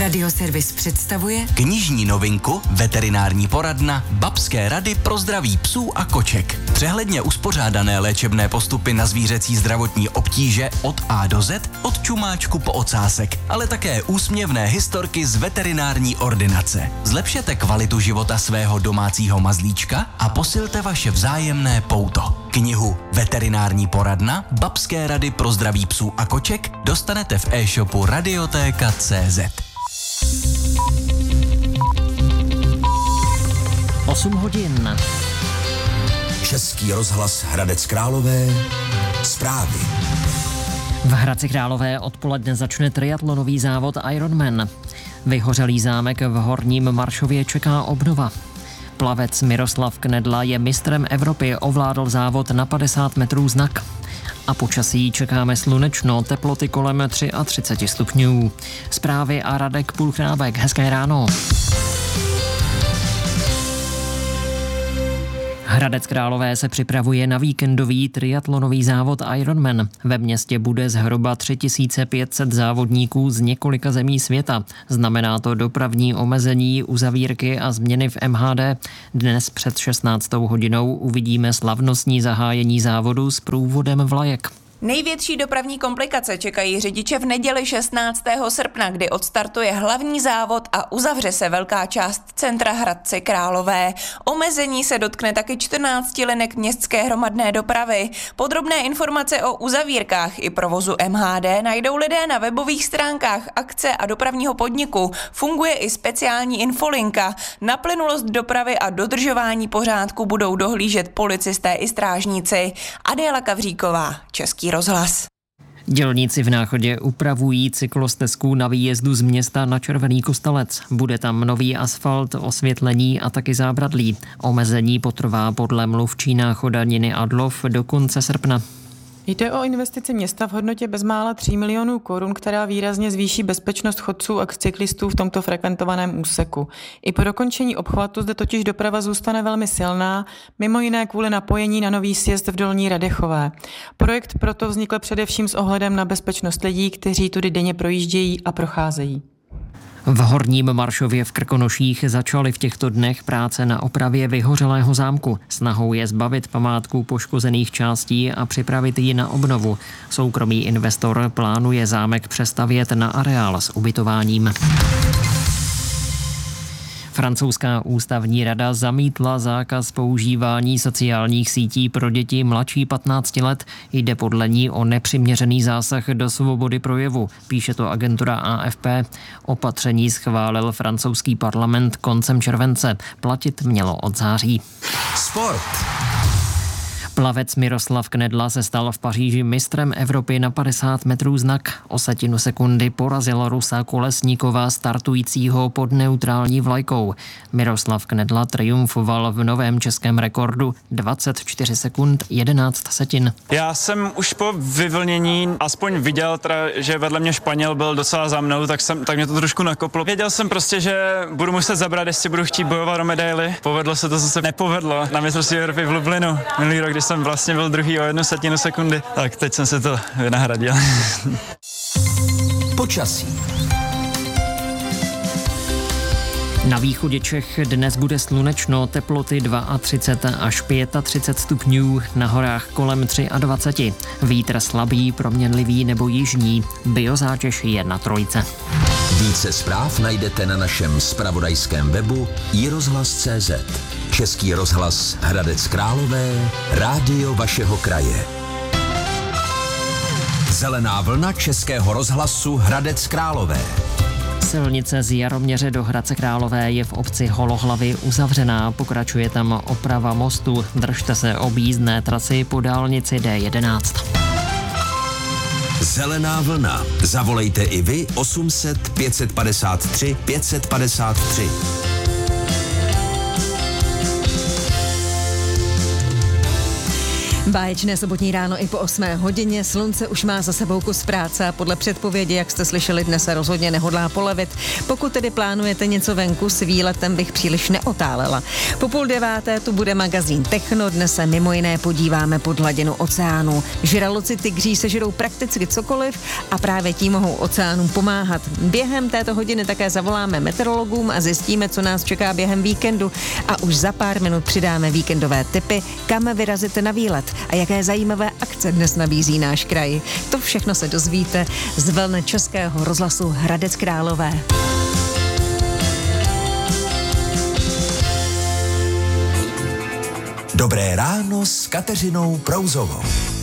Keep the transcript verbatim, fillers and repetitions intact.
Radioservis představuje knižní novinku Veterinární poradna Babské rady pro zdraví psů a koček. Přehledně uspořádané léčebné postupy na zvířecí zdravotní obtíže od A do Z, od čumáčku po ocásek, ale také úsměvné historky z veterinární ordinace. Zlepšete kvalitu života svého domácího mazlíčka a posilte vaše vzájemné pouto. Knihu Veterinární poradna Babské rady pro zdraví psů a koček dostanete v e-shopu radiotéka tečka cé zet. osm hodin. Český rozhlas Hradec Králové. Zprávy. V Hradci Králové odpoledne začne triatlonový závod Ironman. Vyhořelý zámek v Horním Maršově čeká obnova. Plavec Miroslav Knedla je mistrem Evropy, ovládl závod na padesát metrů znak. A počasí čekáme slunečno, teploty kolem třicet tři stupňů. Zprávy a Radek Půlchrábek. Hezké ráno. Hradec Králové se připravuje na víkendový triatlonový závod Ironman. Ve městě bude zhruba tři tisíce pět set závodníků z několika zemí světa. Znamená to dopravní omezení, uzavírky a změny v M H D. Dnes před šestnáctou hodinou uvidíme slavnostní zahájení závodu s průvodem vlajek. Největší dopravní komplikace čekají řidiče v neděli šestnáctého srpna, kdy odstartuje hlavní závod a uzavře se velká část centra Hradce Králové. Omezení se dotkne taky čtrnácti linek městské hromadné dopravy. Podrobné informace o uzavírkách i provozu M H D najdou lidé na webových stránkách akce a dopravního podniku. Funguje i speciální infolinka. Na plynulost dopravy a dodržování pořádku budou dohlížet policisté i strážníci. Adéla Kavříková, Český rozhlas. Dělníci v Náchodě upravují cyklostezku na výjezdu z města na Červený Kostelec. Bude tam nový asfalt, osvětlení a taky zábradlí. Omezení potrvá podle mluvčí Náchoda Niny Adlov do konce srpna. Jde o investici města v hodnotě bezmála tří milionů korun, která výrazně zvýší bezpečnost chodců a cyklistů v tomto frekventovaném úseku. I po dokončení obchvatu zde totiž doprava zůstane velmi silná, mimo jiné kvůli napojení na nový sjezd v Dolní Radechové. Projekt proto vznikl především s ohledem na bezpečnost lidí, kteří tudy denně projíždějí a procházejí. V Horním Maršově v Krkonoších začaly v těchto dnech práce na opravě vyhořelého zámku. Snahou je zbavit památku poškozených částí a připravit ji na obnovu. Soukromý investor plánuje zámek přestavět na areál s ubytováním. Francouzská ústavní rada zamítla zákaz používání sociálních sítí pro děti mladší patnácti let. Jde podle ní o nepřiměřený zásah do svobody projevu, píše to agentura A F P. Opatření schválil francouzský parlament koncem července. Platit mělo od září. Sport. Plavec Miroslav Knedla se stal v Paříži mistrem Evropy na padesát metrů znak. O setinu sekundy porazil Rusa Kolesníkova startujícího pod neutrální vlajkou. Miroslav Knedla triumfoval v novém českém rekordu dvacet čtyři sekund jedenáct setin. Já jsem už po vyvlnění aspoň viděl, teda, že vedle mě Španěl byl docela za mnou, tak, jsem, tak mě to trošku nakoplo. Věděl jsem prostě, že budu muset zabrat, jestli budu chtít bojovat o medaily. Povedlo se to, co se nepovedlo na mistrovství Evropy v Lublinu minulý rok, když jsem vlastně byl druhý o jednu setinu sekundy, tak teď jsem se to vynahradil. Počasí. Na východě Čech dnes bude slunečno, teploty třicet dva až třicet pět stupňů, na horách kolem dvacet tři. Vítr slabý, proměnlivý nebo jižní, biozátěž je na trojce. Více zpráv najdete na našem zpravodajském webu i rozhlas tečka cé zet. Český rozhlas Hradec Králové, rádio vašeho kraje. Zelená vlna Českého rozhlasu Hradec Králové. Silnice z Jaroměře do Hradce Králové je v obci Holohlavy uzavřená. Pokračuje tam oprava mostu. Držte se objízdné trasy po dálnici D jedenáct. Zelená vlna. Zavolejte i vy osm set pět padesát tři pět padesát tři. Báječné sobotní ráno i po osmé hodině, slunce už má za sebou kus práce a podle předpovědi, jak jste slyšeli, dnes se rozhodně nehodlá polevit. Pokud tedy plánujete něco venku, s výletem bych příliš neotálela. Po půl deváté tu bude magazín Techno, dnes se mimo jiné podíváme pod hladinu oceánu. Žraloci tygří sežerou prakticky cokoliv a právě tím mohou oceánům pomáhat. Během této hodiny také zavoláme meteorologům a zjistíme, co nás čeká během víkendu a už za pár minut přidáme víkendové tipy, kam vyrazit na výlet a jaké zajímavé akce dnes nabízí náš kraj. To všechno se dozvíte z vln Českého rozhlasu Hradec Králové. Dobré ráno s Kateřinou Prouzovou.